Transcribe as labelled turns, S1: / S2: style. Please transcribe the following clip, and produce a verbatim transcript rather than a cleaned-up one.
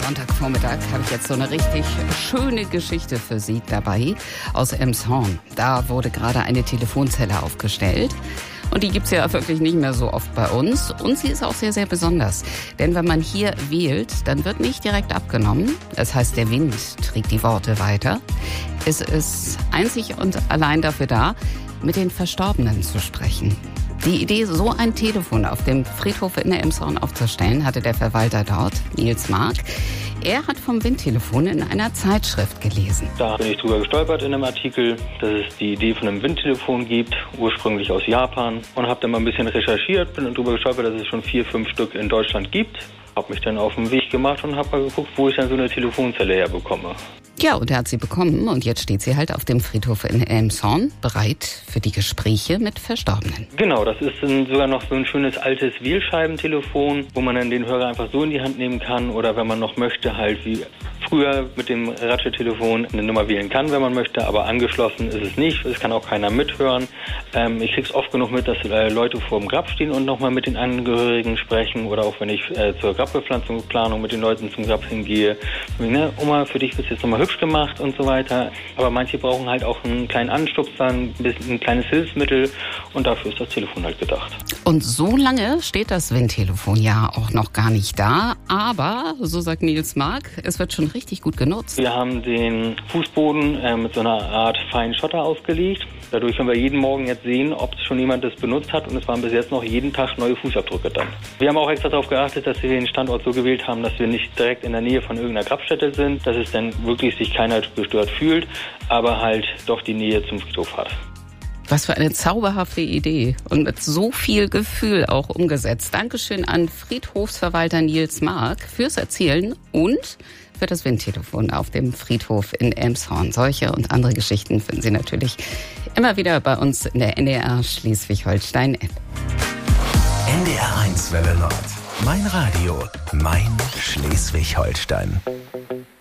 S1: Sonntagvormittag habe ich jetzt so eine richtig schöne Geschichte für Sie dabei aus Elmshorn. Da wurde gerade eine Telefonzelle aufgestellt. Und die gibt's ja wirklich nicht mehr so oft bei uns. Und sie ist auch sehr, sehr besonders. Denn wenn man hier wählt, dann wird nicht direkt abgenommen. Das heißt, der Wind trägt die Worte weiter. Es ist einzig und allein dafür da, mit den Verstorbenen zu sprechen. Die Idee, so ein Telefon auf dem Friedhof in Elmshorn aufzustellen, hatte der Verwalter dort, Nils Mark. Er hat vom Windtelefon in einer Zeitschrift gelesen.
S2: Da bin ich drüber gestolpert in einem Artikel, dass es die Idee von einem Windtelefon gibt, ursprünglich aus Japan. Und habe dann mal ein bisschen recherchiert, bin dann drüber gestolpert, dass es schon vier, fünf Stück in Deutschland gibt. Habe mich dann auf den Weg gemacht und habe mal geguckt, wo ich dann so eine Telefonzelle herbekomme.
S1: Ja, und er hat sie bekommen und jetzt steht sie halt auf dem Friedhof in Elmshorn, bereit für die Gespräche mit Verstorbenen.
S2: Genau, das ist dann sogar noch so ein schönes altes Wählscheibentelefon, wo man dann den Hörer einfach so in die Hand nehmen kann oder wenn man noch möchte, halt wie früher mit dem Ratschtelefon eine Nummer wählen kann, wenn man möchte, aber angeschlossen ist es nicht, es kann auch keiner mithören. Ähm, ich krieg's oft genug mit, dass äh, Leute vor dem Grab stehen und nochmal mit den Angehörigen sprechen oder auch wenn ich äh, zur Grabbepflanzungsplanung mit den Leuten zum Grab hingehe. Ne, Oma, für dich wird jetzt nochmal hübsch gemacht und so weiter. Aber manche brauchen halt auch einen kleinen Anstupser, ein, bisschen, ein kleines Hilfsmittel und dafür ist das Telefon halt gedacht.
S1: Und so lange steht das Windtelefon ja auch noch gar nicht da, aber, so sagt Nils Mark, es wird schon richtig gut genutzt.
S2: Wir haben den Fußboden äh, mit so einer Art feinen Schotter ausgelegt. Dadurch können wir jeden Morgen jetzt sehen, ob schon jemand das benutzt hat und es waren bis jetzt noch jeden Tag neue Fußabdrücke dann. Wir haben auch extra darauf geachtet, dass wir den Standort so gewählt haben, dass wir nicht direkt in der Nähe von irgendeiner Grabstätte sind, dass es dann wirklich sich keiner gestört fühlt, aber halt doch die Nähe zum Friedhof hat.
S1: Was für eine zauberhafte Idee und mit so viel Gefühl auch umgesetzt. Dankeschön an Friedhofsverwalter Nils Mark fürs Erzählen und für das Windtelefon auf dem Friedhof in Elmshorn. Solche und andere Geschichten finden Sie natürlich immer wieder bei uns in der N D R Schleswig-Holstein-App.
S3: N D R eins Welle Nord. Mein Radio, mein Schleswig-Holstein.